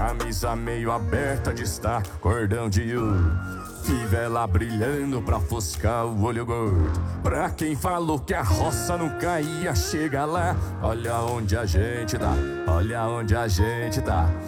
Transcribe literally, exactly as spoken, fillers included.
camisa meio aberta, destaca cordão de ouro, fivela brilhando pra ofuscar o olho gordo. Pra quem falou que a roça não caía, chega lá. Olha onde a gente tá, olha onde a gente tá.